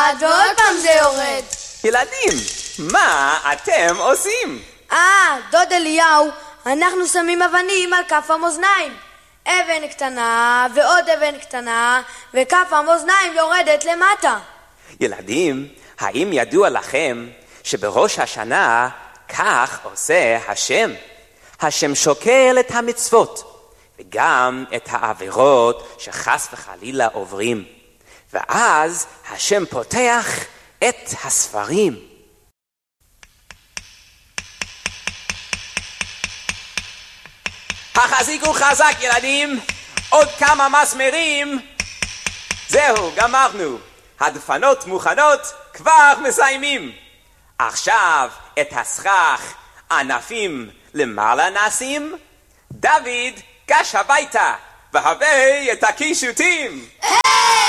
ועוד פעם זה יורד. ילדים, מה אתם עושים? דוד אליהו, אנחנו שמים אבנים על כף המאזניים. אבן קטנה ועוד אבן קטנה, וכף המאזניים יורדת למטה. ילדים, האם ידוע לכם שבראש השנה כך עושה השם? השם שוקל את המצוות וגם את העבירות שחס וחלילה עוברים, ואז השם פותח את הספרים. החזיקו חזק ילדים, עוד כמה מסמרים. זהו, גמרנו. הדפנות מוכנות, כבר מסיימים. עכשיו את הסכך ענפים למעלה נשים. דוד גש הביתה והביא את הקישוטים.